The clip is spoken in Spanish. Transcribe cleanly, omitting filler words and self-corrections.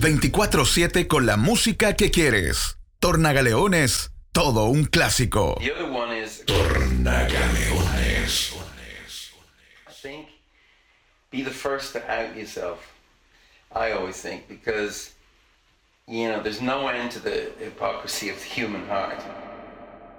24/7 con la música que quieres. Tornagaleones, todo un clásico. The other one is Tornagaleones. I think be the first to out yourself. I always think because there's no end to the hypocrisy of the human heart.